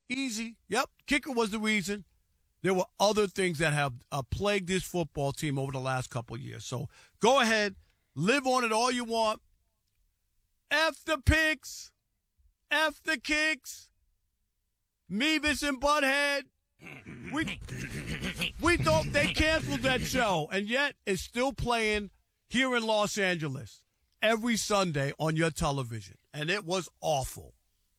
Easy. Yep. Kicker was the reason. There were other things that have plagued this football team over the last couple of years. So go ahead. Live on it all you want. F the picks. F the kicks. Mevis and Butthead. We thought they canceled that show, and yet it's still playing here in Los Angeles every Sunday on your television, and it was awful.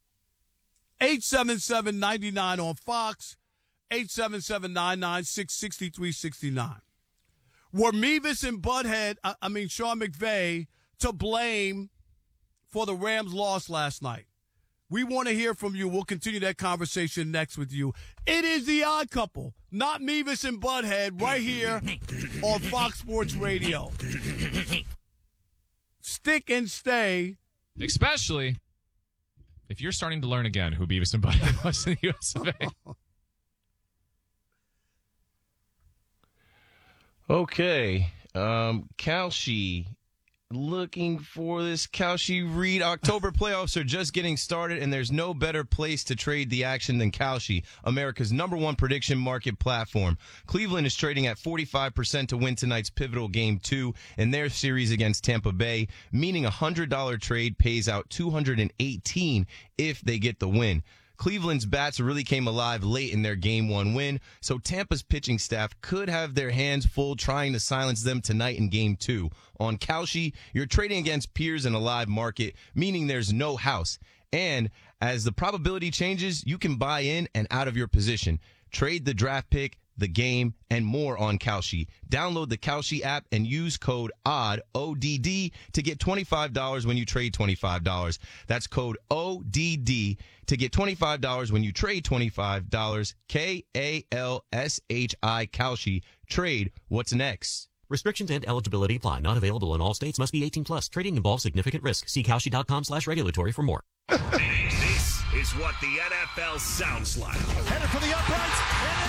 877-99 on Fox, 877-996-6369. Were Mevis and Butthead, Sean McVay, to blame for the Rams' loss last night? We want to hear from you. We'll continue that conversation next with you. It is The Odd Couple, not Mevis and Butthead, right here on Fox Sports Radio. Stick and stay. Especially if you're starting to learn again who Beavis and Butthead was in the US of A. Okay. Kalshi. Looking for this Kalshi read. October playoffs are just getting started, and there's no better place to trade the action than Kalshi, America's #1 prediction market platform. Cleveland is trading at 45% to win tonight's pivotal Game 2 in their series against Tampa Bay, meaning a $100 trade pays out $218 if they get the win. Cleveland's bats really came alive late in their Game 1 win, so Tampa's pitching staff could have their hands full trying to silence them tonight in Game 2. On Kalshi, you're trading against peers in a live market, meaning there's no house. And as the probability changes, you can buy in and out of your position. Trade the draft pick, the game, and more on Kalshi. Download the Kalshi app and use code ODD, ODD, to get $25 when you trade $25. That's code ODD to get $25 when you trade $25. KALSHI, Kalshi. Trade what's next. Restrictions and eligibility apply. Not available in all states. Must be 18 plus. Trading involves significant risk. See Kalshi.com/regulatory for more. This is what the NFL sounds like. Headed for the uprights.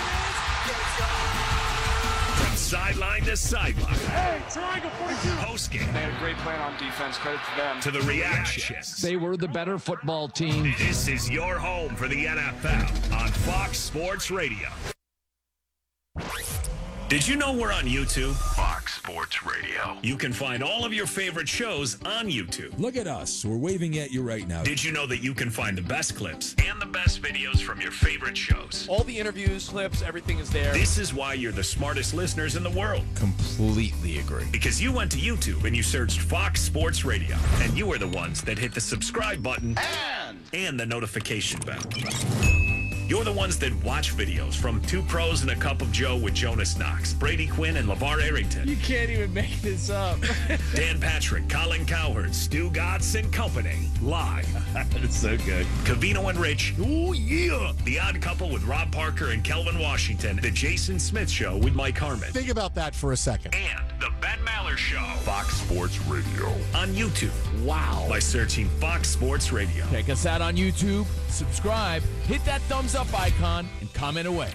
From sideline to sideline. Hey, triangle 42. Postgame. They had a great plan on defense. Credit to them. To the reactions. They were the better football team. This is your home for the NFL on Fox Sports Radio. Did you know we're on YouTube? Fox Sports Radio. You can find all of your favorite shows on YouTube. Look at us. We're waving at you right now. Did you know that you can find the best clips and the best videos from your favorite shows? All the interviews, clips, everything is there. This is why you're the smartest listeners in the world. Completely agree. Because you went to YouTube and you searched Fox Sports Radio, and you are the ones that hit the subscribe button and the notification bell. You're the ones that watch videos from Two Pros and a Cup of Joe with Jonas Knox, Brady Quinn, and LeVar Arrington. You can't even make this up. Dan Patrick, Colin Cowherd, Stu Gatz and company. Live. It's so good. Covino and Rich. Oh, yeah. The Odd Couple with Rob Parker and Kelvin Washington. The Jason Smith Show with Mike Harmon. Think about that for a second. And the Ben Maller Show. Fox Sports Radio. On YouTube. Wow. By searching Fox Sports Radio. Check us out on YouTube, subscribe, hit that thumbs up icon, and comment away.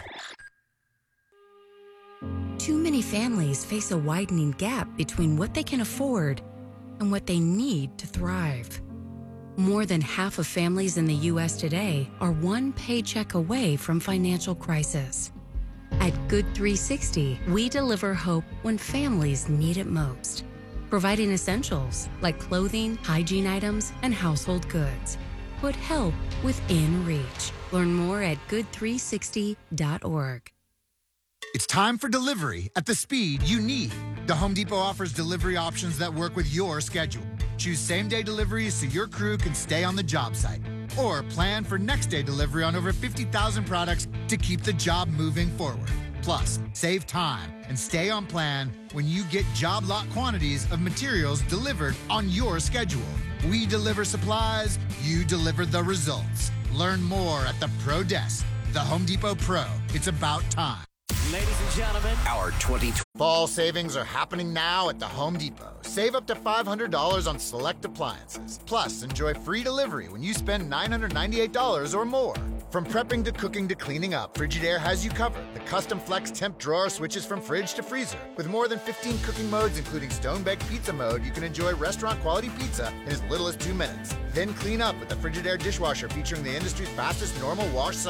Too many families face a widening gap between what they can afford and what they need to thrive. More than half of families in the U.S. today are one paycheck away from financial crisis. At Good 360, we deliver hope when families need it most, providing essentials like clothing, hygiene items, and household goods. Put help within reach. Learn more at good360.org. It's time for delivery at the speed you need. The Home Depot offers delivery options that work with your schedule. Choose same-day deliveries so your crew can stay on the job site. Or plan for next-day delivery on over 50,000 products to keep the job moving forward. Plus, save time and stay on plan when you get job lot quantities of materials delivered on your schedule. We deliver supplies, you deliver the results. Learn more at the Pro Desk. The Home Depot Pro. It's about time. Ladies and gentlemen, our 2020 fall savings are happening now at the Home Depot. Save up to $500 on select appliances. Plus, enjoy free delivery when you spend $998 or more. From prepping to cooking to cleaning up, Frigidaire has you covered. The custom flex temp drawer switches from fridge to freezer. With more than 15 cooking modes, including stone-baked pizza mode, you can enjoy restaurant-quality pizza in as little as 2 minutes. Then clean up with the Frigidaire dishwasher featuring the industry's fastest normal wash cycle.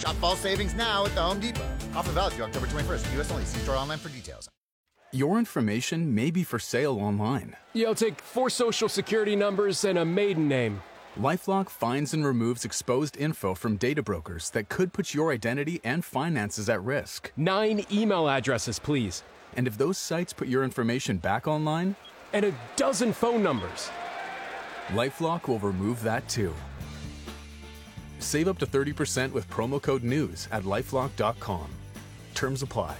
Shop fall savings now at the Home Depot. Offer valid through October 21st. U.S. only. See store online for details. Your information may be for sale online. Yeah, I'll take 4 social security numbers and a maiden name. LifeLock finds and removes exposed info from data brokers that could put your identity and finances at risk. 9 email addresses, please. And if those sites put your information back online? And a dozen phone numbers. LifeLock will remove that too. Save up to 30% with promo code NEWS at LifeLock.com. Terms apply.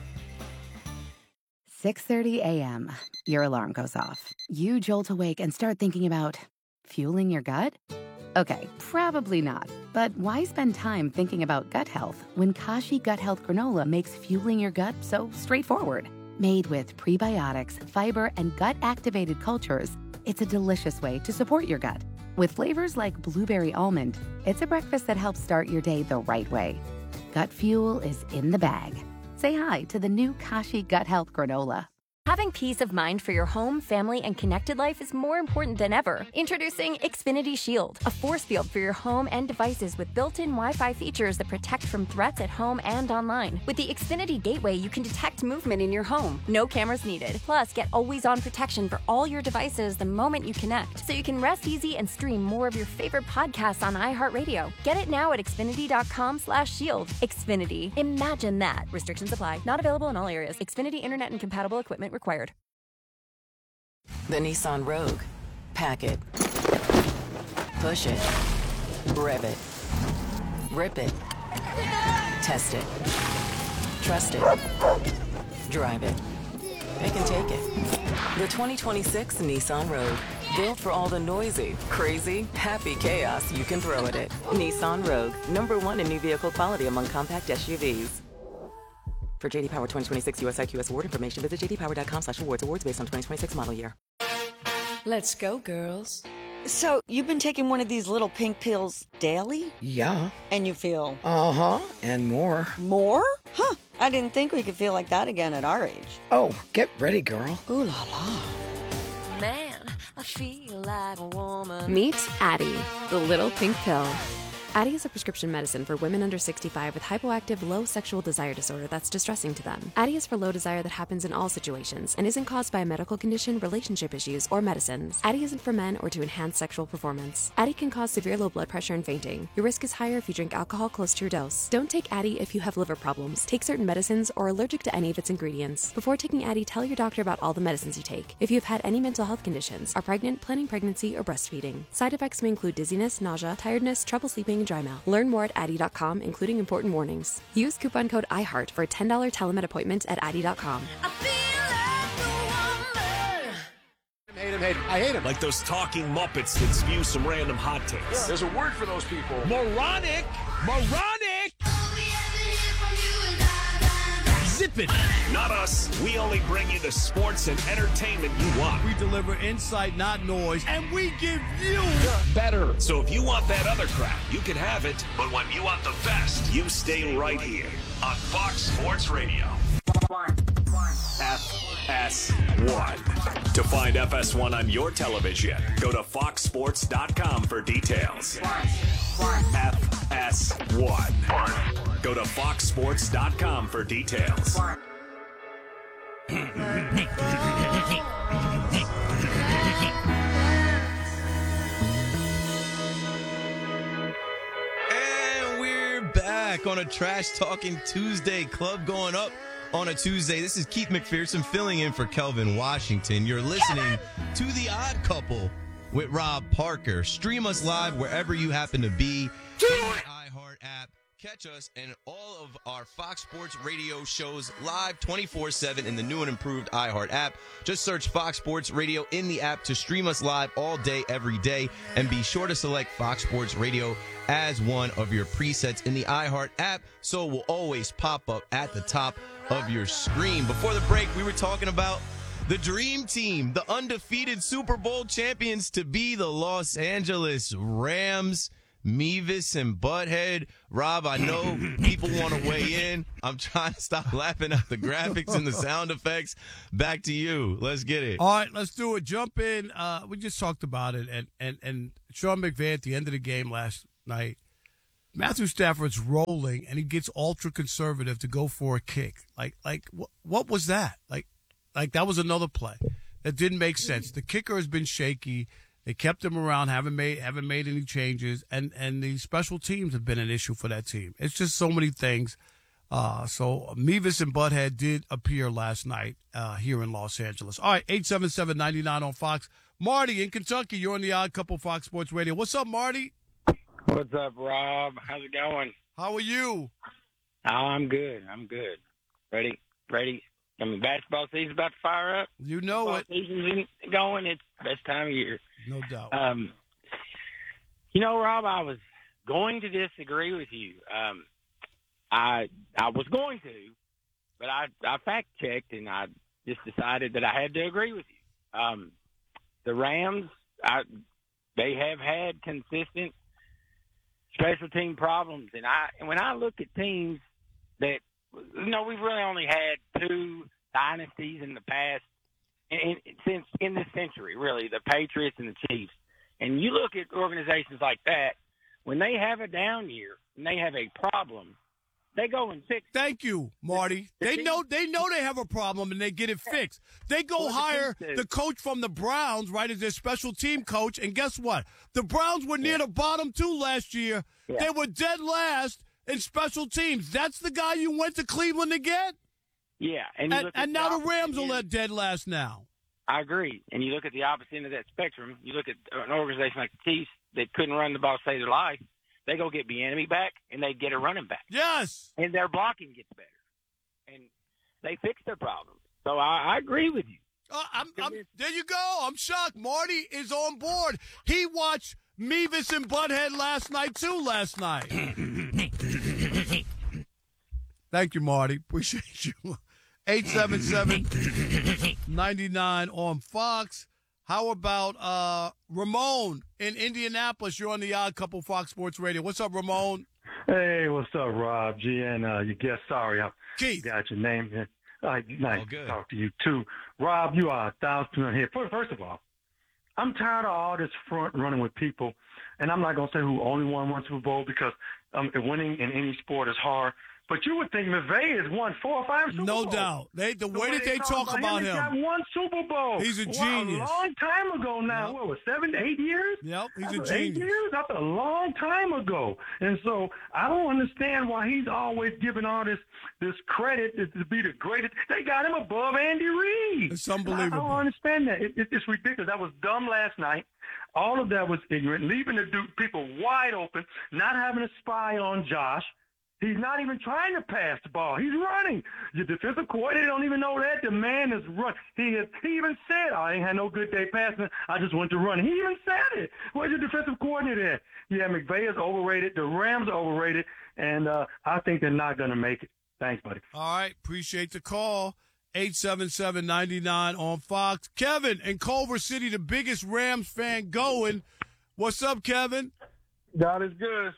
6:30 a.m. Your alarm goes off. You jolt awake and start thinking about fueling your gut? Okay, probably not. But why spend time thinking about gut health when Kashi Gut Health Granola makes fueling your gut so straightforward? Made with prebiotics, fiber, and gut-activated cultures, it's a delicious way to support your gut. With flavors like blueberry almond, it's a breakfast that helps start your day the right way. Gut fuel is in the bag. Say hi to the new Kashi Gut Health Granola. Having peace of mind for your home, family, and connected life is more important than ever. Introducing Xfinity Shield, a force field for your home and devices with built-in Wi-Fi features that protect from threats at home and online. With the Xfinity Gateway, you can detect movement in your home. No cameras needed. Plus, get always-on protection for all your devices the moment you connect, so you can rest easy and stream more of your favorite podcasts on iHeartRadio. Get it now at Xfinity.com/shield. Xfinity. Imagine that. Restrictions apply. Not available in all areas. Xfinity Internet and compatible equipment required. The Nissan Rogue. Pack it. Push it. Rev it. Rip it. Test it. Trust it. Drive it. It can take it. The 2026 Nissan Rogue. Built for all the noisy, crazy, happy chaos you can throw at it. Nissan Rogue. #1 in new vehicle quality among compact SUVs. For JD Power 2026 US IQS award information, visit jdpower.com/awards. Awards based on 2026 model year. Let's go, girls. So, you've been taking one of these little pink pills daily? Yeah. And you feel? Uh-huh, and more. More? Huh, I didn't think we could feel like that again at our age. Oh, get ready, girl. Ooh la la. Man, I feel like a woman. Meet Addyi, the little pink pill. Addyi is a prescription medicine for women under 65 with hypoactive low sexual desire disorder that's distressing to them. Addyi is for low desire that happens in all situations and isn't caused by a medical condition, relationship issues, or medicines. Addyi isn't for men or to enhance sexual performance. Addyi can cause severe low blood pressure and fainting. Your risk is higher if you drink alcohol close to your dose. Don't take Addyi if you have liver problems, take certain medicines, or are allergic to any of its ingredients. Before taking Addyi, tell your doctor about all the medicines you take. If you have had any mental health conditions, are pregnant, planning pregnancy, or breastfeeding. Side effects may include dizziness, nausea, tiredness, trouble sleeping, and dry mouth. Learn more at Addyi.com, including important warnings. Use coupon code IHEART for a $10 telemed appointment at Addyi.com. I hate him. Like those talking Muppets that spew some random hot takes. Yeah, there's a word for those people. Moronic! Zip it! Not us. We only bring you the sports and entertainment you want. We deliver insight, not noise, and we give you better. So if you want that other crap, you can have it. But when you want the best, you stay right here on Fox Sports Radio. FS1. To find FS1 on your television, go to foxsports.com for details. FS1. Go to foxsports.com for details. And we're back on a Trash Talking Tuesday. Club going up on a Tuesday. This is Keith McPherson filling in for Kelvin Washington. You're listening to The Odd Couple with Rob Parker. Stream us live wherever you happen to be on the iHeart app. Catch us and all of our Fox Sports Radio shows live 24/7 in the new and improved iHeart app. Just search Fox Sports Radio in the app to stream us live all day, every day. And be sure to select Fox Sports Radio as one of your presets in the iHeart app, so it will always pop up at the top of your screen. Before the break, we were talking about the dream team, the undefeated Super Bowl champions to be the Los Angeles Rams. Mevis and Butthead. Rob, I know people want to weigh in. I'm trying to stop laughing at the graphics and the sound effects. Back to you. Let's get it. All right, let's do it. Jump in. We just talked about it, and Sean McVay at the end of the game last night Matthew Stafford's rolling, and he gets ultra conservative to go for a kick. What was that? Like that was another play that didn't make sense. The kicker has been shaky. They kept him around, haven't made any changes, and the special teams have been an issue for that team. It's just so many things. So Mevis and Butthead did appear last night here in Los Angeles. All right, 877-99 on Fox. Marty in Kentucky, you're on the Odd Couple Fox Sports Radio. What's up, Marty? What's up, Rob? How's it going? How are you? Oh, I'm good. Ready. I mean, basketball season's about to fire up. You know it. Season's going. It's the best time of year. No doubt. Rob, I was going to disagree with you. I was going to, but I fact-checked, and I just decided that I had to agree with you. The Rams, they have had consistent special team problems, and when I look at teams that, we've really only had two dynasties in the past, since in this century, really, the Patriots and the Chiefs. And you look at organizations like that, when they have a down year and they have a problem, they go and fix it. Thank you, Marty. They know they have a problem and they get it fixed. They go hire the coach from the Browns, right, as their special team coach, and guess what? The Browns were near the bottom two last year. Yeah. They were dead last in special teams. That's the guy you went to Cleveland to get? Yeah. And now the Rams are dead last now. I agree. And you look at the opposite end of that spectrum. You look at an organization like the Chiefs that couldn't run the ball to save their life. They go get Bieniemy back, and they get a running back. Yes. And their blocking gets better. And they fix their problems. So I agree with you. There you go. I'm shocked. Marty is on board. He watched Mevis and Butthead last night. Thank you, Marty. Appreciate you. 877-99 on Fox. How about Ramon in Indianapolis? You're on the Odd Couple Fox Sports Radio. What's up, Ramon? Hey, what's up, Rob? G and your guest. Sorry, I Keith. Got your name here. Nice to talk to you, too. Rob, you are 1,000% here. First of all, I'm tired of all this front running with people, and I'm not going to say who only won one Super Bowl because winning in any sport is hard. But you would think McVay has won 4 or 5 Super Bowls. No doubt. The way that they talk about him. He's got one Super Bowl. He's a genius. A long time ago now. Yep. What was 7 to 8 years? Yep, he's a genius. 8 years? That's a long time ago. And so I don't understand why he's always giving all this credit to be the greatest. They got him above Andy Reid. It's unbelievable. I don't understand that. It's ridiculous. That was dumb last night. All of that was ignorant, leaving the people wide open, not having a spy on Josh. He's not even trying to pass the ball. He's running. Your defensive coordinator don't even know that. The man is run. He even said, I ain't had no good day passing. I just went to run. He even said it. Where's your defensive coordinator at? Yeah, McVay is overrated. The Rams are overrated. And I think they're not going to make it. Thanks, buddy. All right. Appreciate the call. 877-99 on Fox. Kevin in Culver City, the biggest Rams fan going. What's up, Kevin? God is good.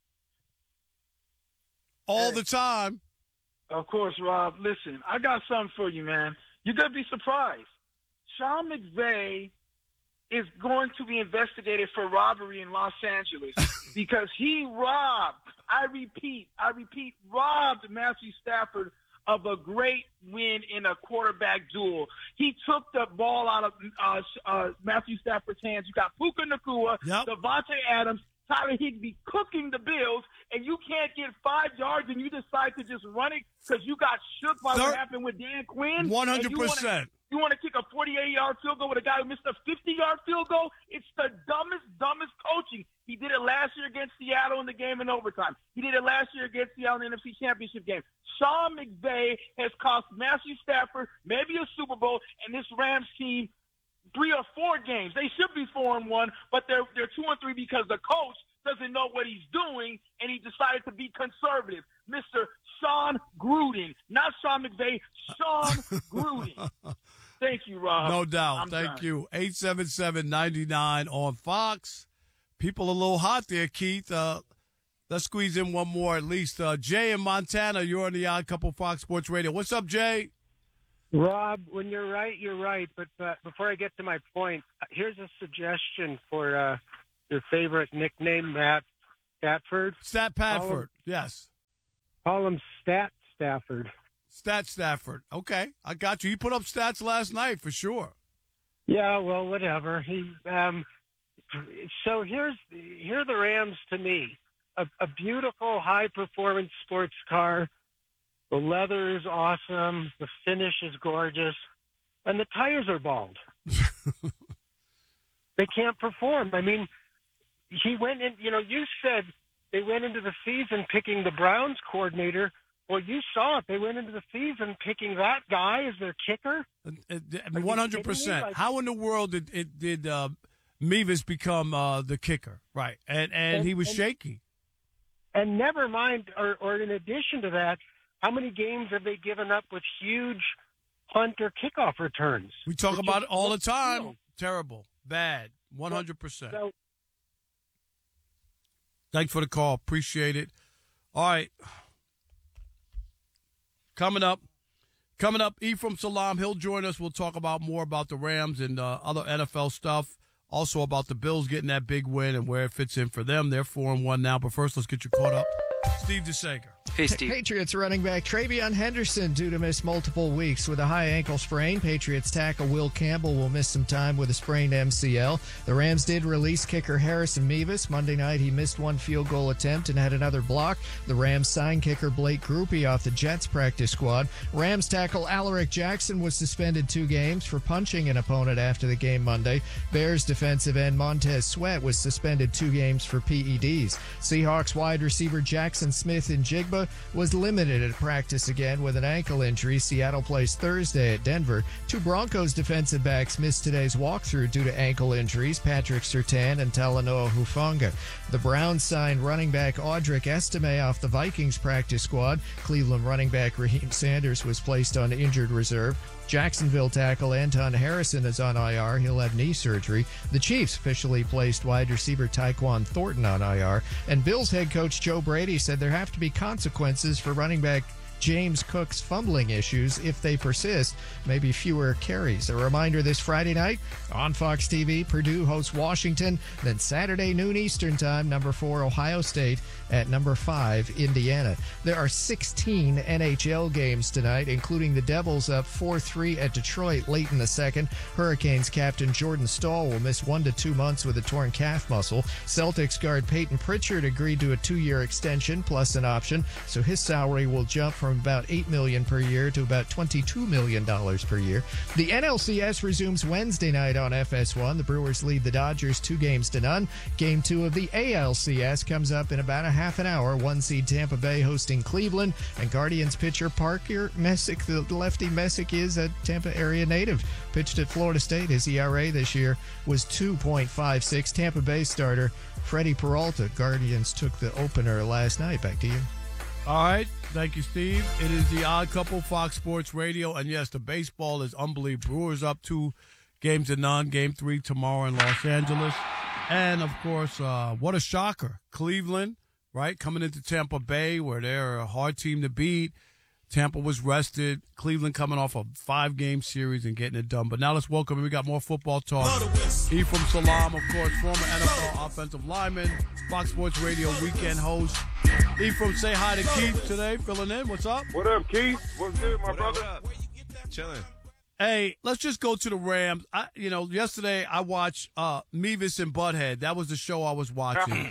All the time. Of course, Rob. Listen, I got something for you, man. You're going to be surprised. Sean McVay is going to be investigated for robbery in Los Angeles because he robbed, I repeat, robbed Matthew Stafford of a great win in a quarterback duel. He took the ball out of Matthew Stafford's hands. You got Puka Nacua, Devontae Adams, Tyler Higbee cooking the Bills, and you can't get 5 yards, and you decide to just run it because you got shook by what happened with Dan Quinn. 100%. You want to kick a 48-yard field goal with a guy who missed a 50-yard field goal? It's the dumbest coaching. He did it last year against Seattle in the game in overtime. He did it last year against Seattle in the NFC Championship game. Sean McVay has cost Matthew Stafford maybe a Super Bowl and this Rams team 3 or 4 games. They should be 4-1, but they're 2-3 because the coach doesn't know what he's doing, and he decided to be conservative. Mr. Sean Gruden, not Sean McVay, Sean Gruden. Thank you, Rob. No doubt. Thank you. 877-99 on Fox. People a little hot there, Keith. Let's squeeze in one more at least. Jay in Montana, you're on the Odd Couple Fox Sports Radio. What's up, Jay? Rob, when you're right, you're right. But before I get to my point, here's a suggestion for your favorite nickname, Matt. Stafford. Stat Padford, yes. Call him Stat Stafford. Stat Stafford. Okay, I got you. He put up stats last night for sure. Yeah, well, whatever. So here are the Rams to me. A beautiful, high-performance sports car. The leather is awesome. The finish is gorgeous. And the tires are bald. They can't perform. I mean, he went in, you said they went into the season picking the Browns coordinator. Well, you saw it. They went into the season picking that guy as their kicker. 100%. How in the world did Mevis become the kicker? Right. And he was shaky. And never mind, or in addition to that, how many games have they given up with huge punt or kickoff returns? We talk about it all the time. Terrible. Bad. 100%. So, thanks for the call. Appreciate it. All right. Coming up, Ephraim Salam. He'll join us. We'll talk about more about the Rams and other NFL stuff. Also about the Bills getting that big win and where it fits in for them. They're 4-1 now. But first, let's get you caught up. Steve DeSager. Hey, Steve. Patriots running back Travion Henderson due to miss multiple weeks with a high ankle sprain. Patriots tackle Will Campbell will miss some time with a sprained MCL. The Rams did release kicker Harrison Mevis. Monday night, he missed one field goal attempt and had another block. The Rams signed kicker Blake Grupe off the Jets practice squad. Rams tackle Alaric Jackson was suspended 2 games for punching an opponent after the game Monday. Bears defensive end Montez Sweat was suspended 2 games for PEDs. Seahawks wide receiver Jackson Smith-Njigba was limited at practice again with an ankle injury. Seattle plays Thursday at Denver. 2 Broncos defensive backs missed today's walkthrough due to ankle injuries, Patrick Surtain and Talanoa Hufanga. The Browns signed running back Audric Estime off the Vikings practice squad. Cleveland running back Raheem Sanders was placed on injured reserve. Jacksonville tackle Anton Harrison is on IR. He'll have knee surgery. The Chiefs officially placed wide receiver Tyquan Thornton on IR. And Bills head coach Joe Brady said there have to be consequences for running back James Cook's fumbling issues if they persist, maybe fewer carries. A reminder this Friday night on Fox TV, Purdue hosts Washington, then Saturday noon Eastern time, number 4 Ohio State at number 5 Indiana. There are 16 NHL games tonight, including the Devils up 4-3 at Detroit late in the second. Hurricanes captain Jordan Staal will miss 1 to 2 months with a torn calf muscle. Celtics guard Peyton Pritchard agreed to a 2-year extension plus an option, so his salary will jump from about $8 million per year to about $22 million per year. The NLCS resumes Wednesday night on FS1. The Brewers lead the Dodgers 2-0. Game 2 of the ALCS comes up in about a half an hour. 1 seed Tampa Bay hosting Cleveland, and Guardians pitcher Parker Messick, the lefty Messick is a Tampa area native, pitched at Florida State. His ERA this year was 2.56. Tampa Bay starter Freddie Peralta. Guardians took the opener last night. Back to you. All right. Thank you, Steve. It is the Odd Couple, Fox Sports Radio. And, yes, the baseball is unbelievable. Brewers up 2-0. Game 3 tomorrow in Los Angeles. And, of course, what a shocker. Cleveland, right, coming into Tampa Bay where they're a hard team to beat. Tampa was rested. Cleveland coming off a 5-game series and getting it done. But now let's welcome, we got more football talk. Ephraim Salam, of course, former NFL offensive lineman, Fox Sports Radio weekend host. Ephraim, say hi to Keith today, filling in. What's up? What up, Keith? What's good, my brother? Chilling. Hey, let's just go to the Rams. Yesterday I watched Mevis and Butthead. That was the show I was watching.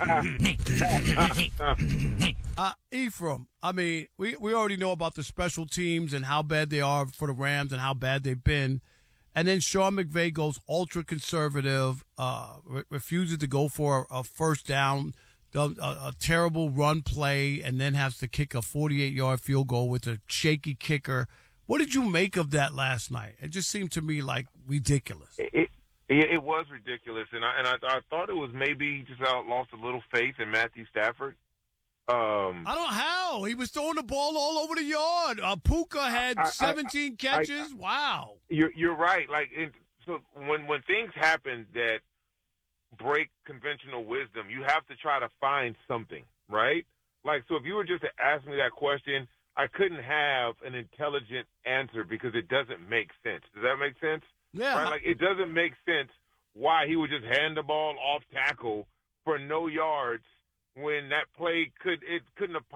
Ephraim, I mean, we already know about the special teams and how bad they are for the Rams and how bad they've been. And then Sean McVay goes ultra-conservative, refuses to go for a first down, a terrible run play, and then has to kick a 48-yard field goal with a shaky kicker. What did you make of that last night? It just seemed to me like ridiculous. It was ridiculous, and I thought it was maybe just lost a little faith in Matthew Stafford. I don't know how. He was throwing the ball all over the yard. Puka had 17 catches. Wow. You're right. So when things happen that break conventional wisdom, you have to try to find something, right? So if you were just to ask me that question, I couldn't have an intelligent answer because it doesn't make sense. Does that make sense? Yeah. Right? It doesn't make sense why he would just hand the ball off tackle for no yards when that play couldn't have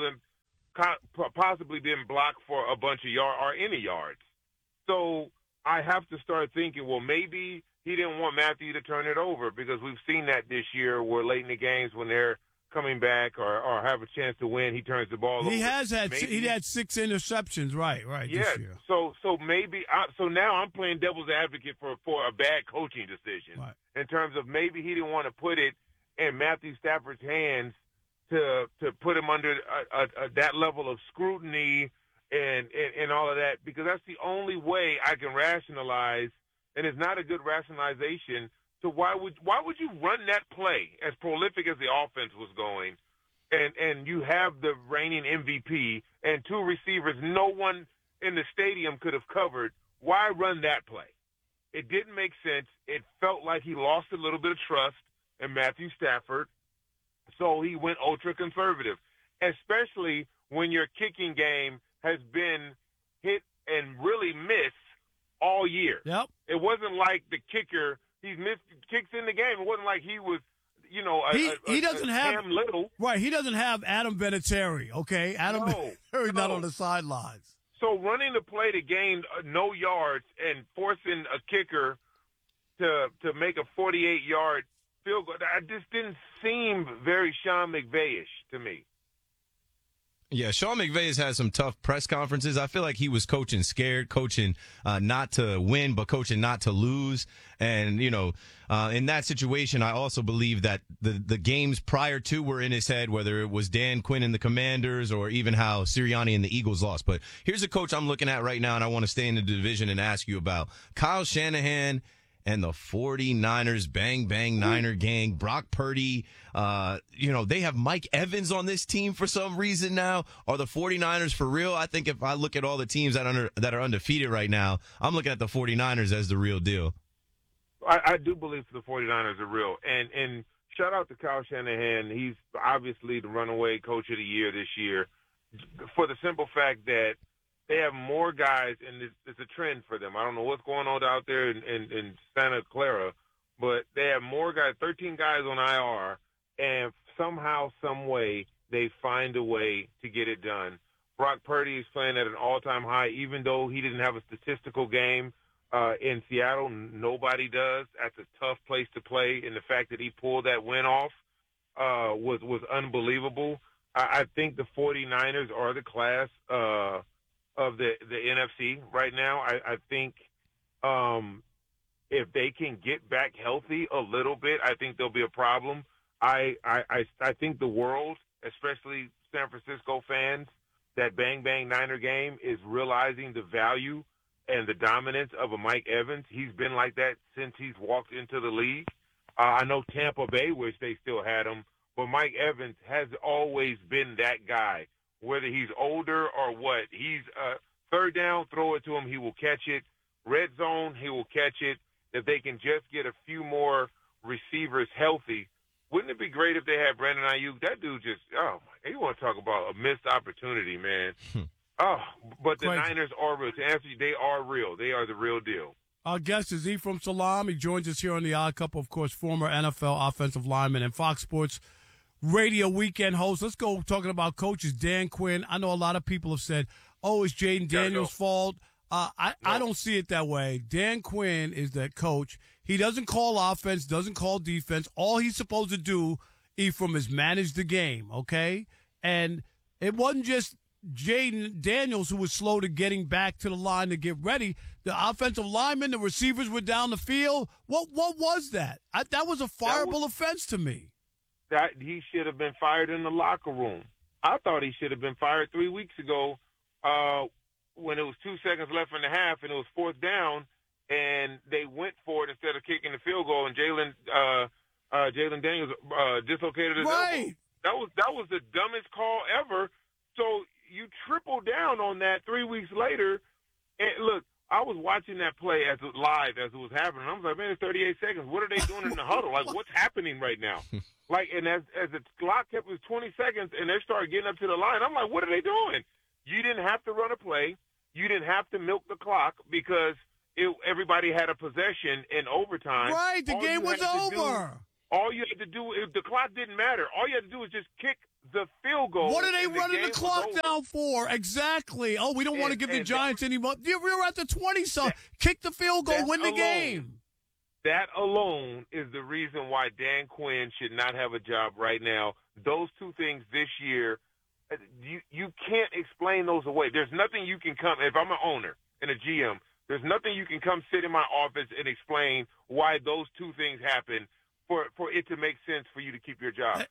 possibly been blocked for a bunch of yards or any yards. So I have to start thinking, well, maybe he didn't want Matthew to turn it over, because we've seen that this year where late in the games when they're coming back or have a chance to win, he turns the ball over. He had 6 interceptions, right, yeah, this year. So maybe so now I'm playing devil's advocate for a bad coaching decision, right, in terms of maybe he didn't want to put it in Matthew Stafford's hands to put him under that level of scrutiny and all of that, because that's the only way I can rationalize, and it's not a good rationalization. So why would you run that play as prolific as the offense was going, and you have the reigning MVP and 2 receivers no one in the stadium could have covered? Why run that play? It didn't make sense. It felt like he lost a little bit of trust in Matthew Stafford, so he went ultra-conservative, especially when your kicking game has been hit and really miss all year. Yep. It wasn't like the kicker – he's missed kicks in the game. It wasn't like he was, he doesn't have Cam Little. Right, he doesn't have Adam Vinatieri, okay? Adam Vinatieri's not on the sidelines. So running the play to gain no yards and forcing a kicker to make a 48-yard field goal, that just didn't seem very Sean McVay-ish to me. Yeah, Sean McVay has had some tough press conferences. I feel like he was coaching scared, coaching not to win, but coaching not to lose. And, in that situation, I also believe that the games prior to were in his head, whether it was Dan Quinn and the Commanders or even how Sirianni and the Eagles lost. But here's a coach I'm looking at right now, and I want to stay in the division and ask you about Kyle Shanahan and the 49ers, bang, bang, Niner gang, Brock Purdy. They have Mike Evans on this team for some reason now. Are the 49ers for real? I think if I look at all the teams that are undefeated right now, I'm looking at the 49ers as the real deal. I do believe the 49ers are real. And shout out to Kyle Shanahan. He's obviously the runaway coach of the year this year, for the simple fact that they have more guys, and it's a trend for them. I don't know what's going on out there in Santa Clara, but they have more guys, 13 guys on IR, and somehow, some way, they find a way to get it done. Brock Purdy is playing at an all-time high, even though he didn't have a statistical game in Seattle. Nobody does. That's a tough place to play, and the fact that he pulled that win off was unbelievable. I think the 49ers are the class of the NFC right now. I think if they can get back healthy a little bit, I think there'll be a problem. I think the world, especially San Francisco fans, that Bang Bang Niner game is realizing the value and the dominance of a Mike Evans. He's been like that since he's walked into the league. I know Tampa Bay wish they still had him, but Mike Evans has always been that guy. Whether he's older or what, he's third down, throw it to him, he will catch it. Red zone, he will catch it. If they can just get a few more receivers healthy, wouldn't it be great if they had Brandon Ayuk? That dude just, you want to talk about a missed opportunity, man. But the Niners are real. To answer you, they are real. They are the real deal. Our guest is Ephraim Salaam. He joins us here on the Odd Couple, of course, former NFL offensive lineman and Fox Sports radio weekend host. Let's go talking about coaches. Dan Quinn. I know a lot of people have said, it's Jaden Daniels' fault. I don't see it that way. Dan Quinn is the coach. He doesn't call offense, doesn't call defense. All he's supposed to do, Ephraim, is manage the game, okay? And it wasn't just Jaden Daniels who was slow to getting back to the line to get ready. The offensive linemen, the receivers were down the field. What was that? That was a fireable offense to me. That he should have been fired in the locker room. I thought he should have been fired 3 weeks ago when it was 2 seconds left in the half and it was fourth down, and they went for it instead of kicking the field goal, and Jaden Daniels dislocated his elbow. That was the dumbest call ever. So you triple down on that 3 weeks later. And look, I was watching that play live as it was happening. I was like, man, it's 38 seconds. What are they doing in the huddle? Like, what's happening right now? And as the clock kept, it was 20 seconds, and they started getting up to the line. I'm like, what are they doing? You didn't have to run a play. You didn't have to milk the clock because everybody had a possession in overtime. Right, the game was over. All you had to do, if the clock didn't matter, all you had to do was just kick the field goal. What are they running the clock down for? Exactly. Oh, we don't want to give the Giants any more. You're at the 20, so kick the field goal, win the game. That alone is the reason why Dan Quinn should not have a job right now. Those two things this year, you can't explain those away. There's nothing you can come, if I'm an owner and a GM, there's nothing you can come sit in my office and explain why those two things happen for it to make sense for you to keep your job.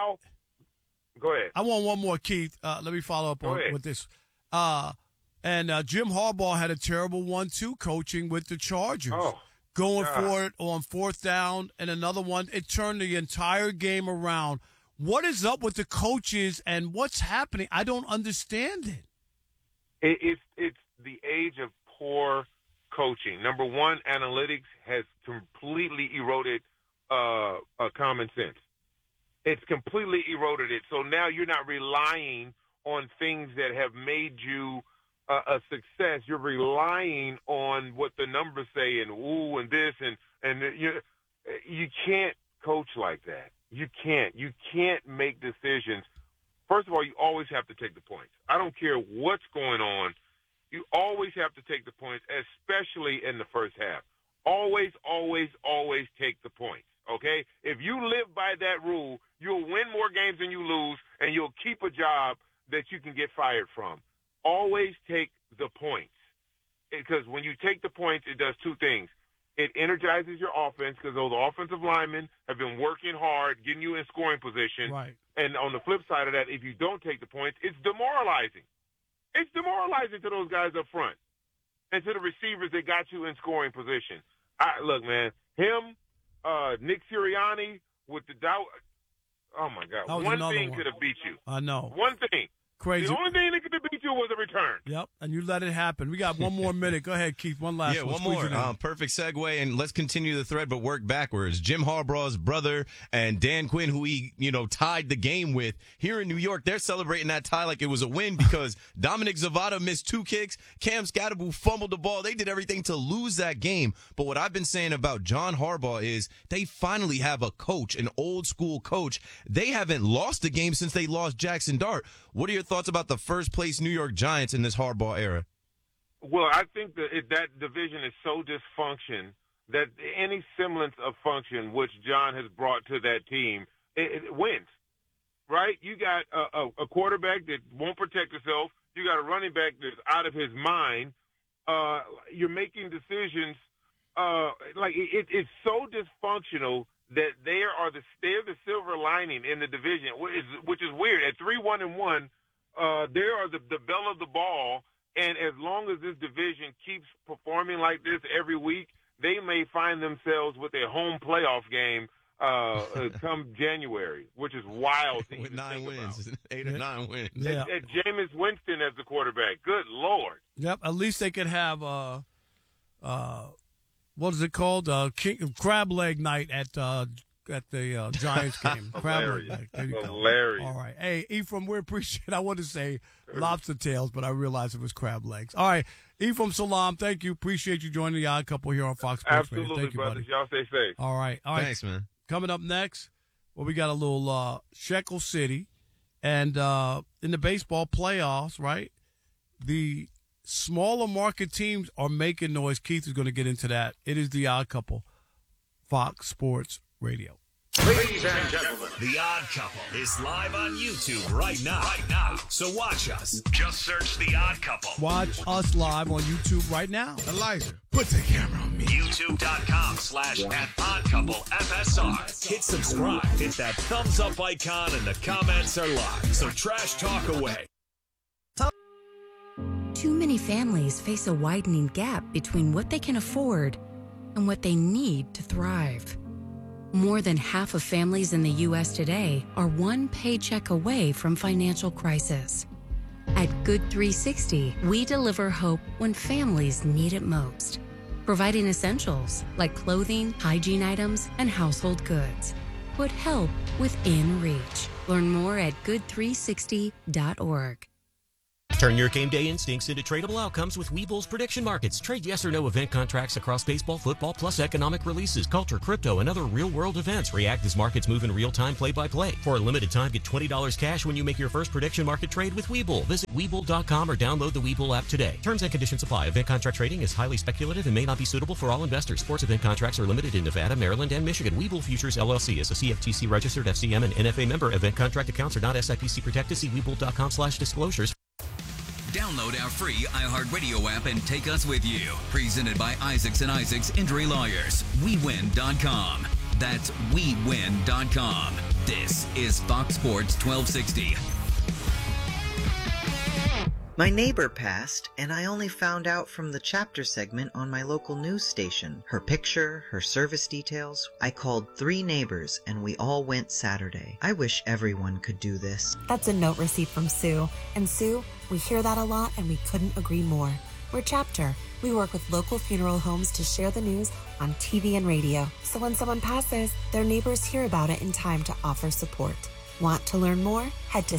Go ahead. I want one more, Keith. Let me follow up with this. And Jim Harbaugh had a terrible 1-2 coaching with the Chargers. Going for it on fourth down and another one. It turned the entire game around. What is up with the coaches and what's happening? I don't understand it. It's the age of poor coaching. Number one, analytics has completely eroded common sense. It's completely eroded it. So now you're not relying on things that have made you a success. You're relying on what the numbers say and and this and you can't coach like that. You can't make decisions. First of all, you always have to take the points. I don't care what's going on. You always have to take the points, especially in the first half. Always, always, always take the points. Okay? If you live by that rule, you'll win more games than you lose, and you'll keep a job that you can get fired from. Always take the points. Because when you take the points, it does two things. It energizes your offense because those offensive linemen have been working hard, getting you in scoring position. Right. And on the flip side of that, if you don't take the points, it's demoralizing. It's demoralizing to those guys up front and to the receivers that got you in scoring position. Look, man, him, Nick Sirianni with the doubt. Oh, my God. One thing could have beat you. I know. One thing. Crazy. The only thing that could have beat you was a return. Yep, and you let it happen. We got one more minute. Go ahead, Keith. One last one. One more. Perfect segue, and let's continue the thread, but work backwards. Jim Harbaugh's brother and Dan Quinn, who he tied the game with here in New York, they're celebrating that tie like it was a win because Dominic Zavada missed 2 kicks. Cam Scatterbull fumbled the ball. They did everything to lose that game. But what I've been saying about John Harbaugh is they finally have a coach, an old school coach. They haven't lost a game since they lost Jackson Dart. What are your thoughts about the first place New York Giants in this Harbaugh era? Well, I think that division is so dysfunction that any semblance of function which John has brought to that team, it wins, right? You got a quarterback that won't protect himself. You got a running back that's out of his mind. You're making decisions it's so dysfunctional that they're the silver lining in the division, which is weird. At 3-1-1, they are the belle of the ball, and as long as this division keeps performing like this every week, they may find themselves with a home playoff game come January, which is wild. With 9 wins, 8 or 9 wins. Yeah. And Jameis Winston as the quarterback. Good Lord. Yep. At least they could have what is it called? Crab leg night at the Giants game. Crab leg night. There you go. Hilarious. All right. Hey, Ephraim, we appreciate it. I wanted to say lobster tails, but I realized it was crab legs. All right. Ephraim Salaam, thank you. Appreciate you joining the Odd Couple here on Fox Sports Absolutely, Radio. Thank you, brothers. buddy. Y'all stay safe. All right. Thanks, man. Coming up next, we got a little Shekel City. And in the baseball playoffs, right, the smaller market teams are making noise. Keith is going to get into that. It is the Odd Couple, Fox Sports Radio. Ladies and gentlemen, The Odd Couple is live on YouTube right now. So watch us. Just search The Odd Couple. Watch us live on YouTube right now. Elijah, put the camera on me. YouTube.com/@OddCoupleFSR. Hit subscribe. Hit that thumbs up icon and the comments are live. So trash talk away. Too many families face a widening gap between what they can afford and what they need to thrive. More than half of families in the U.S. today are one paycheck away from financial crisis. At Good 360, we deliver hope when families need it most, providing essentials like clothing, hygiene items, and household goods. Put help within reach. Learn more at good360.org. Turn your game day instincts into tradable outcomes with Webull's prediction markets. Trade yes or no event contracts across baseball, football, plus economic releases, culture, crypto, and other real-world events. React as markets move in real time, play-by-play. For a limited time, get $20 cash when you make your first prediction market trade with Webull. Visit Webull.com or download the Webull app today. Terms and conditions apply. Event contract trading is highly speculative and may not be suitable for all investors. Sports event contracts are limited in Nevada, Maryland, and Michigan. Webull Futures LLC is a CFTC registered FCM and NFA member. Event contract accounts are not SIPC protected. See Webull.com/disclosures. Download our free iHeartRadio app and take us with you. Presented by Isaacs and Isaacs Injury Lawyers. WeWin.com. That's WeWin.com. This is Fox Sports 1260. My neighbor passed, and I only found out from the chapter segment on my local news station. Her picture, her service details. I called 3 neighbors, and we all went Saturday. I wish everyone could do this. That's a note receipt from Sue. And Sue, we hear that a lot, and we couldn't agree more. We're Chapter. We work with local funeral homes to share the news on TV and radio. So when someone passes, their neighbors hear about it in time to offer support. Want to learn more? Head to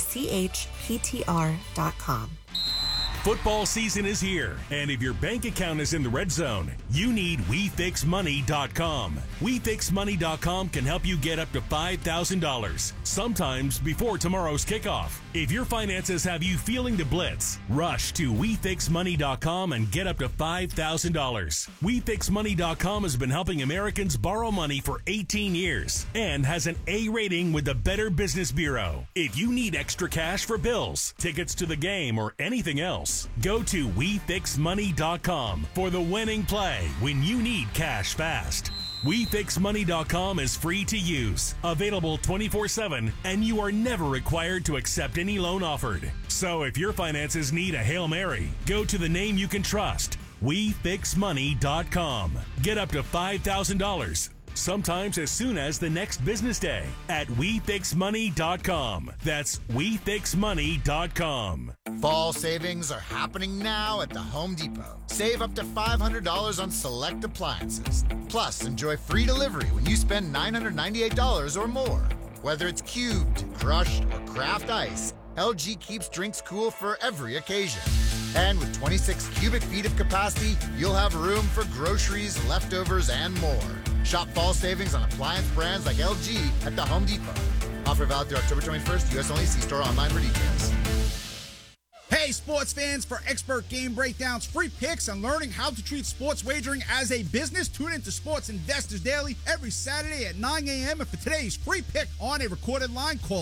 chptr.com. Football season is here, and if your bank account is in the red zone, you need WeFixMoney.com. WeFixMoney.com can help you get up to $5,000, sometimes before tomorrow's kickoff. If your finances have you feeling the blitz, rush to WeFixMoney.com and get up to $5,000. WeFixMoney.com has been helping Americans borrow money for 18 years and has an A rating with the Better Business Bureau. If you need extra cash for bills, tickets to the game, or anything else, go to WeFixMoney.com for the winning play when you need cash fast. WeFixMoney.com is free to use, available 24/7, and you are never required to accept any loan offered. So if your finances need a Hail Mary, go to the name you can trust, WeFixMoney.com. Get up to $5,000. Sometimes as soon as the next business day at WeFixMoney.com. That's WeFixMoney.com. Fall savings are happening now at the Home Depot. Save up to $500 on select appliances. Plus, enjoy free delivery when you spend $998 or more. Whether it's cubed, crushed, or craft ice, LG keeps drinks cool for every occasion. And with 26 cubic feet of capacity, you'll have room for groceries, leftovers, and more. Shop fall savings on appliance brands like LG at the Home Depot. Offer valid through October 21st. U.S. only. See store online for details. Hey, sports fans, for expert game breakdowns, free picks, and learning how to treat sports wagering as a business, tune into Sports Investors Daily every Saturday at 9 a.m. And for today's free pick on a recorded line, call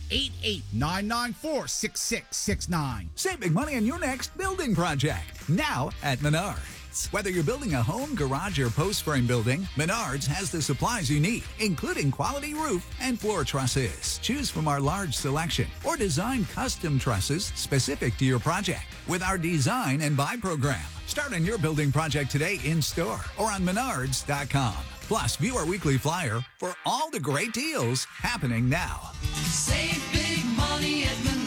888-994-6669. Save big money on your next building project, now at Menards. Whether you're building a home, garage, or post frame building, Menards has the supplies you need, including quality roof and floor trusses. Choose from our large selection or design custom trusses specific to your project with our design and buy program. Start on your building project today in store or on Menards.com. Plus, view our weekly flyer for all the great deals happening now. Save big money at Menards.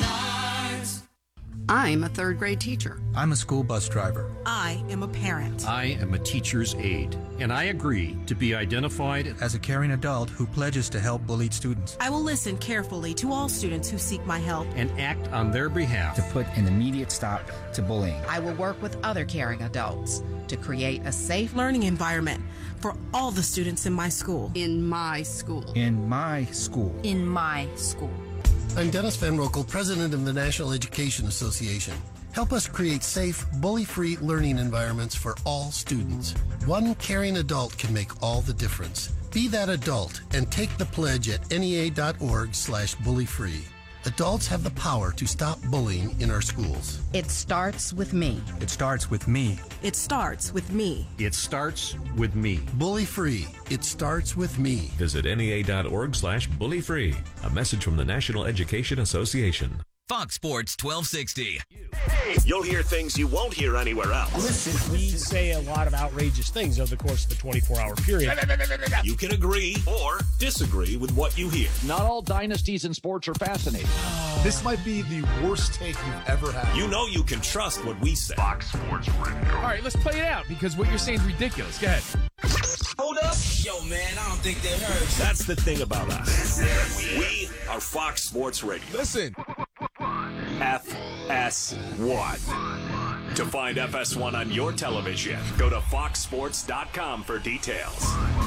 I'm a third grade teacher. I'm a school bus driver. I am a parent. I am a teacher's aide, and I agree to be identified as a caring adult who pledges to help bullied students. I will listen carefully to all students who seek my help and act on their behalf to put an immediate stop to bullying. I will work with other caring adults to create a safe learning environment for all the students in my school. In my school. In my school. In my school. I'm Dennis Van Rokel, president of the National Education Association. Help us create safe, bully-free learning environments for all students. One caring adult can make all the difference. Be that adult and take the pledge at NEA.org/bullyfree. Adults have the power to stop bullying in our schools. It starts with me. It starts with me. It starts with me. It starts with me. Bully free. It starts with me. Visit NEA.org/bullyfree. A message from the National Education Association. Fox Sports 1260. You'll hear things you won't hear anywhere else. Listen, we say a lot of outrageous things over the course of the 24-hour period. You can agree or disagree with what you hear. Not all dynasties in sports are fascinating. This might be the worst take you've ever had. You know you can trust what we say. Fox Sports Radio. All right, let's play it out because what you're saying is ridiculous. Go ahead. Hold up. Yo, man, I don't think they heard. That's the thing about us. We are Fox Sports Radio. Listen. FS1. To find FS1 on your television, go to foxsports.com for details.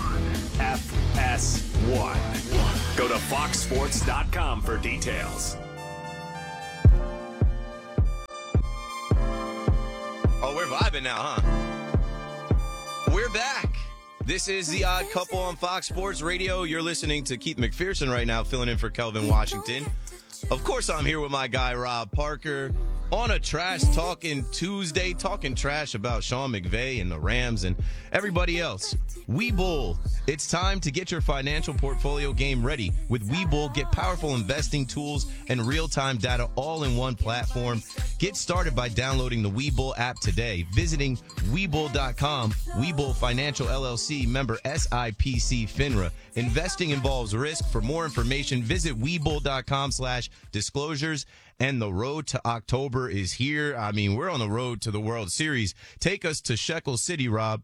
FS1. Go to foxsports.com for details. Oh, we're vibing now, huh? We're back. This is The Odd Couple on Fox Sports Radio. You're listening to Keith McPherson right now, filling in for Kelvin Washington. Of course, I'm here with my guy, Rob Parker, on a Trash Talking Tuesday, talking trash about Sean McVay and the Rams and everybody else. Webull, it's time to get your financial portfolio game ready. With Webull, get powerful investing tools and real-time data all in one platform. Get started by downloading the Webull app today, visiting Webull.com. Webull Financial LLC, member SIPC FINRA. Investing involves risk. For more information, visit Webull.com/disclosures. And the road to October is here. I mean, we're on the road to the World Series. Take us to Shekel City, Rob.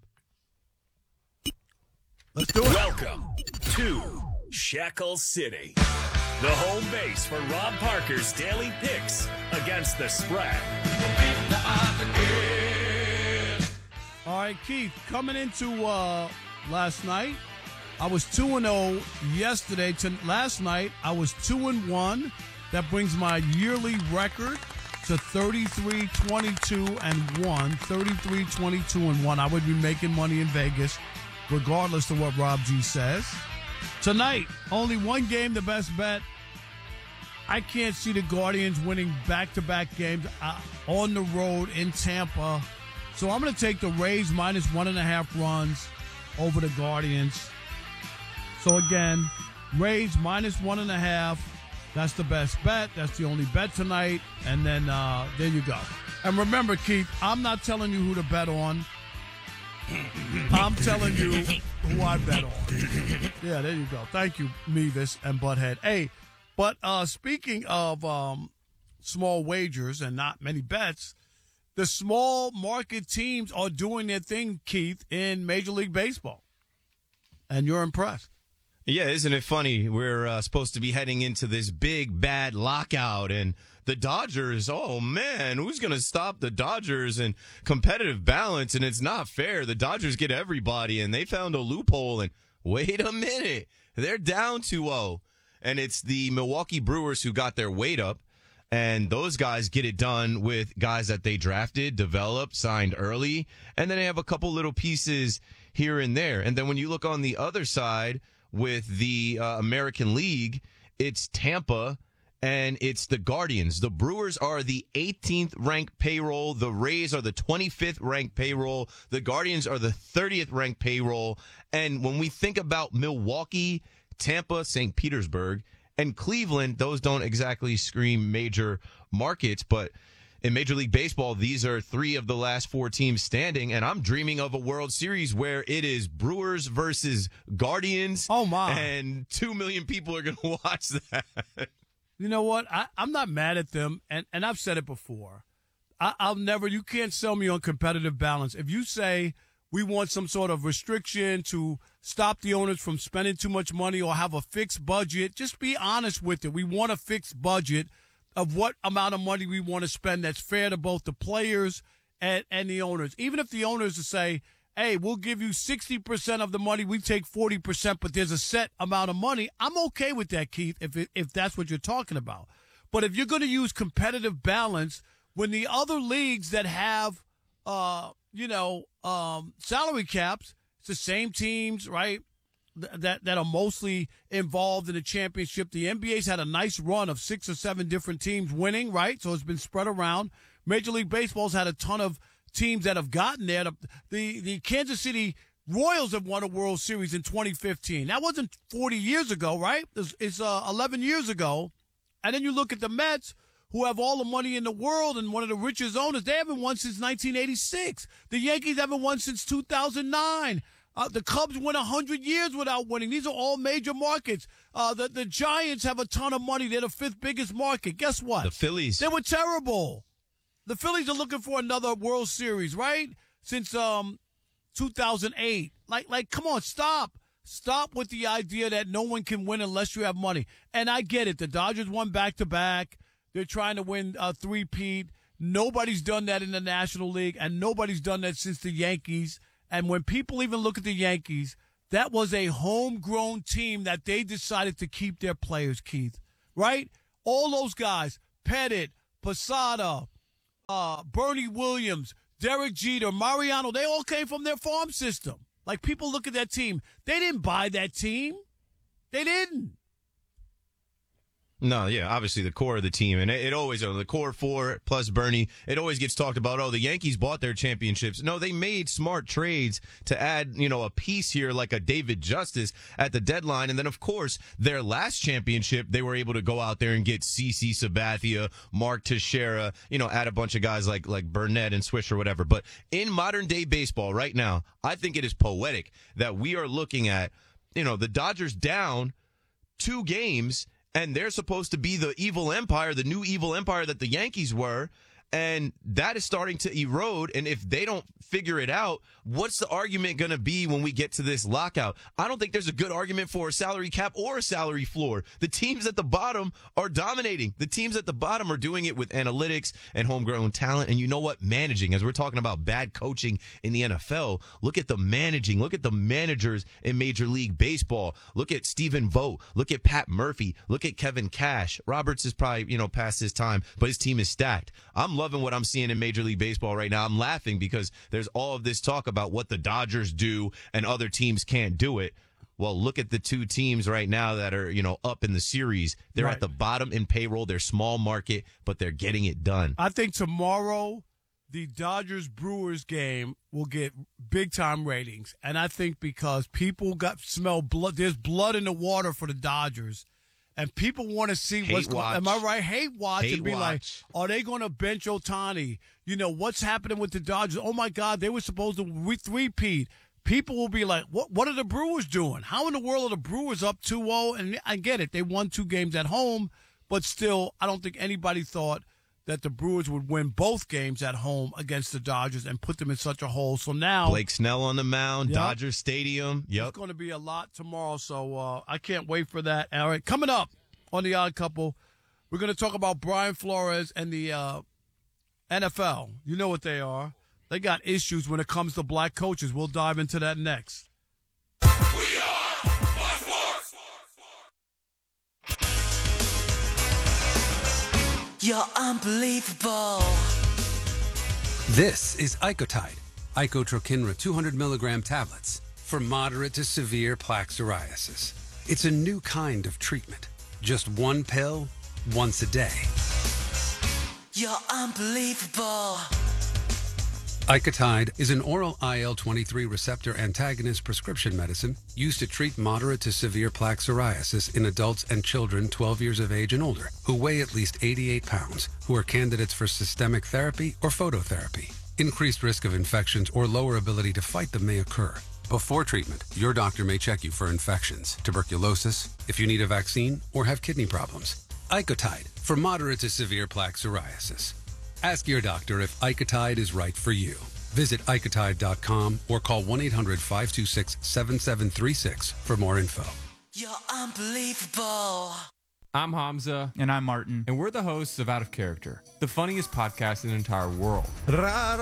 Let's do it. Welcome to Shekel City, the home base for Rob Parker's daily picks against the spread. All right, Keith, coming into last night, I was 2-0 yesterday. Last night, I was 2-1. That brings my yearly record to 33-22-1. 33-22-1. I would be making money in Vegas, regardless of what Rob G says. Tonight, only one game, the best bet. I can't see the Guardians winning back-to-back games on the road in Tampa. So I'm going to take the Rays minus 1.5 runs over the Guardians. So again, Rays minus 1.5. That's the best bet. That's the only bet tonight. And then there you go. And remember, Keith, I'm not telling you who to bet on. I'm telling you who I bet on. Yeah, there you go. Thank you, Mevis and Butthead. Hey, but speaking of small wagers and not many bets, the small market teams are doing their thing, Keith, in Major League Baseball. And you're impressed. Yeah, isn't it funny? We're supposed to be heading into this big, bad lockout, and the Dodgers, oh, man, who's going to stop the Dodgers and competitive balance? And it's not fair. The Dodgers get everybody, and they found a loophole, and wait a minute. They're down 2-0, and it's the Milwaukee Brewers who got their weight up, and those guys get it done with guys that they drafted, developed, signed early, and then they have a couple little pieces here and there. And then when you look on the other side, with the American League, it's Tampa and it's the Guardians. The Brewers are the 18th ranked payroll. The Rays are the 25th ranked payroll. The Guardians are the 30th ranked payroll. And when we think about Milwaukee, Tampa, St. Petersburg, and Cleveland, those don't exactly scream major markets, but in Major League Baseball, these are 3 of the last 4 teams standing, and I'm dreaming of a World Series where it is Brewers versus Guardians. Oh, my. And 2 million people are going to watch that. You know what? I'm not mad at them, and I've said it before. You can't sell me on competitive balance. If you say we want some sort of restriction to stop the owners from spending too much money or have a fixed budget, just be honest with it. We want a fixed budget of what amount of money we want to spend that's fair to both the players and the owners. Even if the owners say, hey, we'll give you 60% of the money, we take 40%, but there's a set amount of money, I'm okay with that, Keith, if that's what you're talking about. But if you're going to use competitive balance when the other leagues that have, salary caps, it's the same teams, right? That are mostly involved in the championship. The NBA's had a nice run of 6 or 7 different teams winning, right? So it's been spread around. Major League Baseball's had a ton of teams that have gotten there. The Kansas City Royals have won a World Series in 2015. That wasn't 40 years ago, right? It's 11 years ago. And then you look at the Mets, who have all the money in the world and one of the richest owners. They haven't won since 1986. The Yankees haven't won since 2009. The Cubs went 100 years without winning. These are all major markets. The Giants have a ton of money. They're the 5th biggest market. Guess what? The Phillies. They were terrible. The Phillies are looking for another World Series, right? Since 2008. Like, come on, stop. Stop with the idea that no one can win unless you have money. And I get it. The Dodgers won back-to-back. They're trying to win a three-peat. Nobody's done that in the National League, and nobody's done that since the Yankees. And when people even look at the Yankees, that was a homegrown team that they decided to keep their players, Keith. Right? All those guys, Pettit, Posada, Bernie Williams, Derek Jeter, Mariano, they all came from their farm system. Like, people look at that team. They didn't buy that team. They didn't. No, yeah, obviously the core of the team, and it always, the core four plus Bernie, it always gets talked about, the Yankees bought their championships. No, they made smart trades to add, a piece here like a David Justice at the deadline. And then, of course, their last championship, they were able to go out there and get CC Sabathia, Mark Teixeira, add a bunch of guys like Burnett and Swish or whatever. But in modern day baseball right now, I think it is poetic that we are looking at, the Dodgers down 2 games, and they're supposed to be the evil empire, the new evil empire that the Yankees were. And that is starting to erode. And if they don't figure it out, what's the argument going to be when we get to this lockout? I don't think there's a good argument for a salary cap or a salary floor. The teams at the bottom are dominating. The teams at the bottom are doing it with analytics and homegrown talent. And you know what? Managing. As we're talking about bad coaching in the NFL, look at the managing. Look at the managers in Major League Baseball. Look at Stephen Vogt. Look at Pat Murphy. Look at Kevin Cash. Roberts is probably, past his time, but his team is stacked. I'm loving what I'm seeing in Major League Baseball right now. I'm laughing because there's all of this talk about what the Dodgers do and other teams can't do it. Well, look at the 2 teams right now that are, up in the series. They're at the bottom in payroll. They're small market, but they're getting it done. I think tomorrow the Dodgers-Brewers game will get big-time ratings. And I think because people smell blood, there's blood in the water for the Dodgers. And people want to see what's going on. Am I right? Hate watch and be like, are they going to bench Ohtani? What's happening with the Dodgers? Oh, my God, they were supposed to three-peat. People will be like, what are the Brewers doing? How in the world are the Brewers up 2-0? And I get it. They won 2 games at home. But still, I don't think anybody thought that the Brewers would win both games at home against the Dodgers and put them in such a hole. So now Blake Snell on the mound, Dodger Stadium. Yep. It's going to be a lot tomorrow, so I can't wait for that. All right, coming up on The Odd Couple, we're going to talk about Brian Flores and the NFL. You know what they are. They got issues when it comes to black coaches. We'll dive into that next. You're unbelievable. This is Icotide, Icotrokinra 200 milligram tablets for moderate to severe plaque psoriasis. It's a new kind of treatment. Just 1 pill, once a day. You're unbelievable. Icotide is an oral IL-23 receptor antagonist prescription medicine used to treat moderate to severe plaque psoriasis in adults and children 12 years of age and older who weigh at least 88 pounds, who are candidates for systemic therapy or phototherapy. Increased risk of infections or lower ability to fight them may occur. Before treatment, your doctor may check you for infections, tuberculosis, if you need a vaccine, or have kidney problems. Icotide for moderate to severe plaque psoriasis. Ask your doctor if Icotide is right for you. Visit Icotide.com or call 1-800-526-7736 for more info. You're unbelievable. I'm Hamza. And I'm Martin. And we're the hosts of Out of Character, the funniest podcast in the entire world. The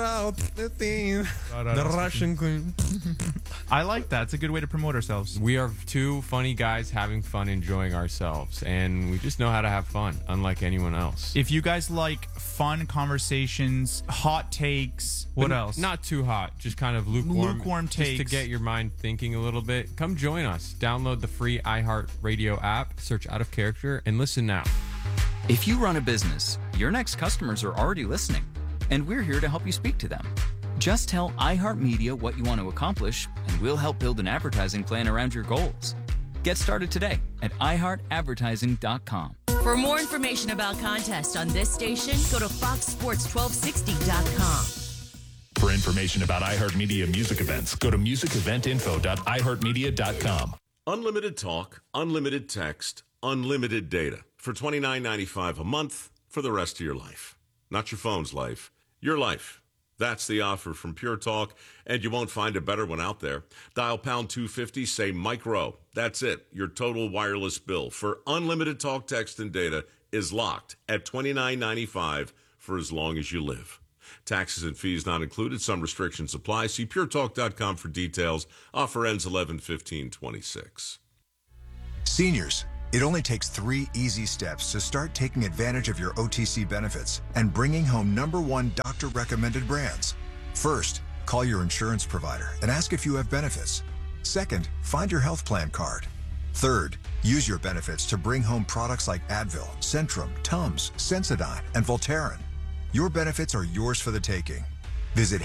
Russian queen. I like that. It's a good way to promote ourselves. We are 2 funny guys having fun, enjoying ourselves, and we just know how to have fun, unlike anyone else. If you guys like fun conversations, hot takes, what else? Not too hot, just kind of lukewarm takes. Just to get your mind thinking a little bit. Come join us. Download the free iHeartRadio app, search Out of Character, and listen now. If you run a business, your next customers are already listening, and we're here to help you speak to them. Just tell iHeartMedia what you want to accomplish, and we'll help build an advertising plan around your goals. Get started today at iHeartAdvertising.com. For more information about contests on this station, go to foxsports1260.com. For information about iHeartMedia music events, go to musiceventinfo.iheartmedia.com. Unlimited talk, unlimited text, unlimited data for $29.95 a month for the rest of your life. Not your phone's life, your life. That's the offer from Pure Talk, and you won't find a better one out there. Dial pound 250, say Mike Rowe. That's it. Your total wireless bill for unlimited talk, text, and data is locked at $29.95 for as long as you live. Taxes and fees not included. Some restrictions apply. See puretalk.com for details. Offer ends 11/15/26. Seniors, it only takes 3 easy steps to start taking advantage of your OTC benefits and bringing home #1 doctor-recommended brands. First, call your insurance provider and ask if you have benefits. Second, find your health plan card. Third, use your benefits to bring home products like Advil, Centrum, Tums, Sensodyne, and Voltaren. Your benefits are yours for the taking. Visit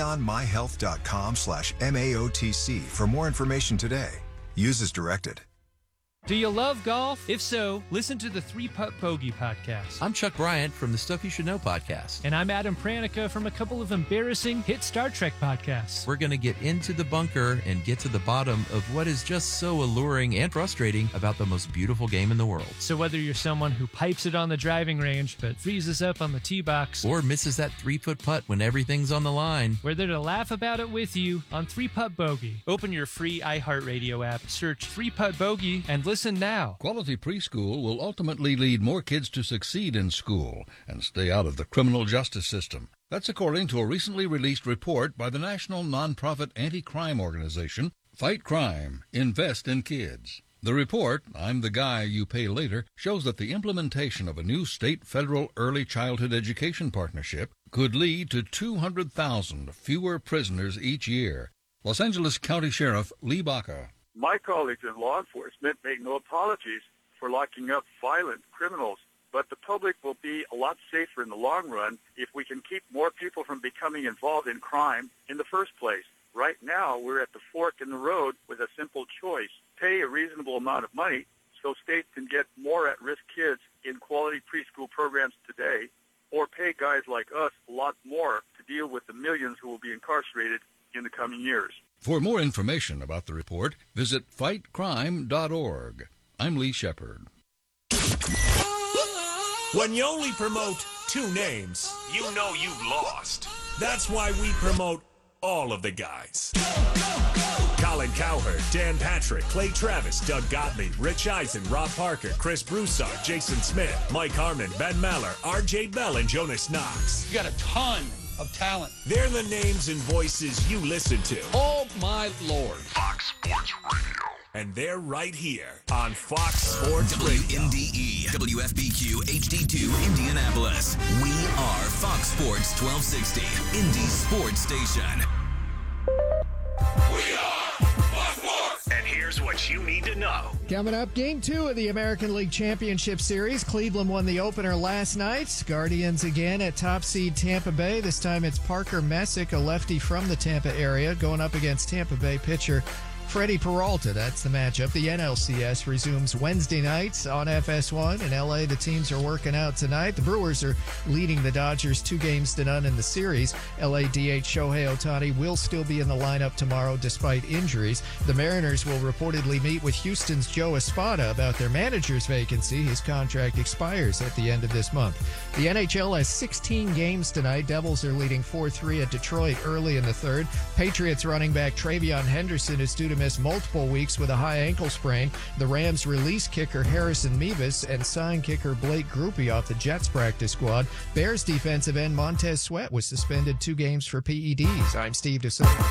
HaleyOnMyHealth.com/MAOTC for more information today. Use as directed. Do you love golf? If so, listen to the 3-Putt Bogey podcast. I'm Chuck Bryant from the Stuff You Should Know podcast. And I'm Adam Pranica from a couple of embarrassing hit Star Trek podcasts. We're going to get into the bunker and get to the bottom of what is just so alluring and frustrating about the most beautiful game in the world. So whether you're someone who pipes it on the driving range but freezes up on the tee box, or misses that 3-foot putt when everything's on the line, we're there to laugh about it with you on 3-Putt Bogey. Open your free iHeartRadio app, search 3-Putt Bogey, and listen now. Quality Preschool will ultimately lead more kids to succeed in school and stay out of the criminal justice system. That's according to a recently released report by the national nonprofit anti-crime organization, Fight Crime, Invest in Kids. The report, I'm the Guy You Pay Later, shows that the implementation of a new state-federal early childhood education partnership could lead to 200,000 fewer prisoners each year. Los Angeles County Sheriff Lee Baca. My colleagues in law enforcement make no apologies for locking up violent criminals, but the public will be a lot safer in the long run if we can keep more people from becoming involved in crime in the first place. Right now, we're at the fork in the road with a simple choice. Pay a reasonable amount of money so states can get more at-risk kids in quality preschool programs today, or pay guys like us a lot more to deal with the millions who will be incarcerated in the coming years. For more information about the report, visit fightcrime.org. I'm Lee Shepard. When you only promote 2 names, you know you've lost. That's why we promote all of the guys. Colin Cowherd, Dan Patrick, Clay Travis, Doug Gottlieb, Rich Eisen, Rob Parker, Chris Broussard, Jason Smith, Mike Harmon, Ben Maller, R.J. Bell, and Jonas Knox. You got a ton of talent. They're the names and voices you listen to. Oh, my Lord. Fox Sports Radio. And they're right here on Fox Sports Radio. WNDE, WFBQ, HD2, Indianapolis. We are Fox Sports 1260, Indy Sports Station. We are Fox Sports. And here's what you need to know. Coming up, Game 2 of the American League Championship Series. Cleveland won the opener last night. Guardians again at top seed Tampa Bay. This time it's Parker Messick, a lefty from the Tampa area, going up against Tampa Bay pitcher Freddie Peralta. That's the matchup. The NLCS resumes Wednesday nights on FS1. In L.A., the teams are working out tonight. The Brewers are leading the Dodgers 2-0 in the series. L.A. DH Shohei Ohtani will still be in the lineup tomorrow despite injuries. The Mariners will reportedly meet with Houston's Joe Espada about their manager's vacancy. His contract expires at the end of this month. The NHL has 16 games tonight. Devils are leading 4-3 at Detroit early in the third. Patriots running back Travion Henderson is due to miss multiple weeks with a high ankle sprain. The Rams release kicker Harrison Mevis and sign kicker Blake Grupe off the Jets practice squad. Bears defensive end Montez Sweat was suspended 2 games for PEDs. I'm Steve DeSilva.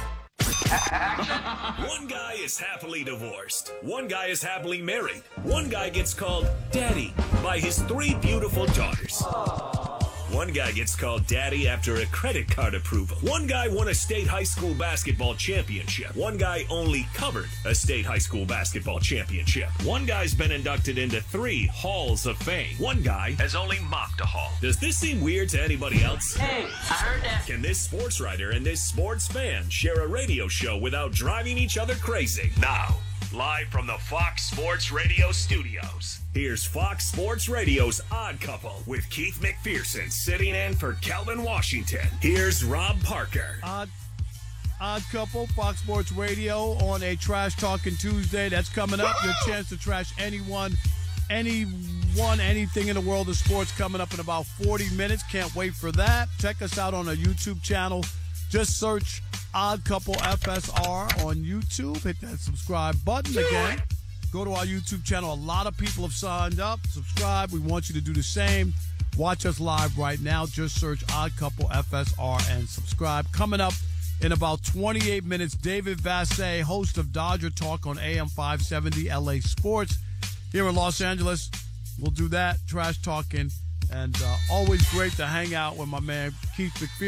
One guy is happily divorced. One guy is happily married. One guy gets called Daddy by his 3 beautiful daughters. One guy gets called Daddy after a credit card approval. One guy won a state high school basketball championship. One guy only covered a state high school basketball championship. One guy's been inducted into 3 halls of fame. One guy has only mocked a hall. Does this seem weird to anybody else? Hey, I heard that. Can this sports writer and this sports fan share a radio show without driving each other crazy? Now, live from the Fox Sports Radio studios, here's Fox Sports Radio's Odd Couple with Keith McPherson sitting in for Calvin Washington. Here's Rob Parker. Odd Couple, Fox Sports Radio on a Trash Talking Tuesday. That's coming up. Your chance to trash anything in the world of sports coming up in about 40 minutes. Can't wait for that. Check us out on our YouTube channel. Just search Odd Couple FSR on YouTube. Hit that subscribe button again. Go to our YouTube channel. A lot of people have signed up. Subscribe. We want you to do the same. Watch us live right now. Just search Odd Couple FSR and subscribe. Coming up in about 28 minutes, David Vassay, host of Dodger Talk on AM 570 LA Sports here in Los Angeles. We'll do that, trash talking, and always great to hang out with my man Keith McPherson.